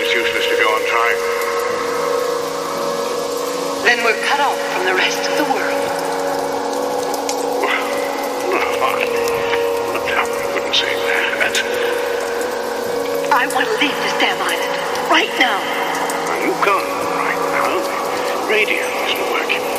it's useless to go on trying. Then we're cut off from the rest of the world. I wouldn't say that. I want to leave this damn